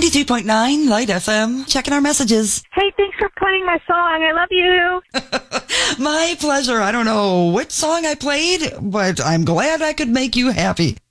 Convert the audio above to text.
93.9 Light FM. Checking our messages. Hey, thanks for playing my song. I love you. My pleasure. I don't know which song I played, but I'm glad I could make you happy.